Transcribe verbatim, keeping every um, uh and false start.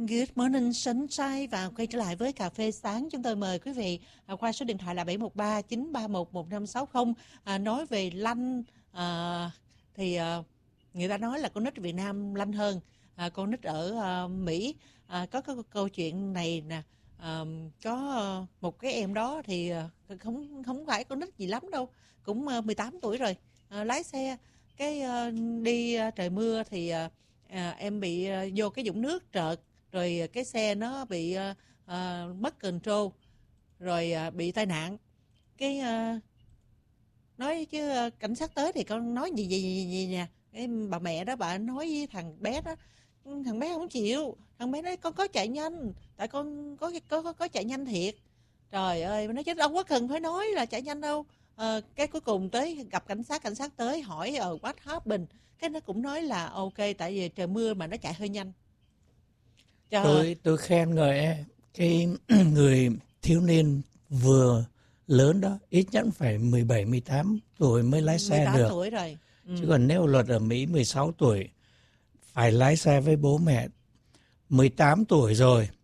Good morning sunshine, và quay trở lại với cà phê sáng. Chúng tôi mời quý vị à, qua số điện thoại là bảy một ba chín ba một một năm sáu không. À, nói về lanh à, thì à, người ta nói là con nít Việt Nam lanh hơn à, con nít ở à, Mỹ. À, có cái câu chuyện này nè. À, có à, một cái em đó thì à, không không phải con nít gì lắm đâu, cũng à, mười tám tuổi rồi, à, lái xe cái à, đi à, trời mưa thì à, à, em bị à, vô cái vũng nước trợt, rồi cái xe nó bị à, à, mất control, rồi à, bị tai nạn. Cái à, nói chứ à, cảnh sát tới thì con nói gì gì gì, gì nè. Cái bà mẹ đó bà nói với thằng bé đó, thằng bé không chịu. Thằng bé nói con có chạy nhanh, tại con có có có, có chạy nhanh thiệt. Trời ơi, nó chứ đâu có cần phải nói là chạy nhanh đâu. Ờ, cái cuối cùng tới gặp cảnh sát, cảnh sát tới hỏi ờ what happened, cái nó cũng nói là ok, tại vì trời mưa mà nó chạy hơi nhanh. Trời. tôi tôi khen ngợi cái người thiếu niên vừa lớn đó, ít nhất phải mười bảy mười tám tuổi mới lái xe mười tám được. tuổi rồi. Ừ. Chứ còn nếu luật ở Mỹ mười sáu tuổi phải lái xe với bố mẹ, mười tám tuổi rồi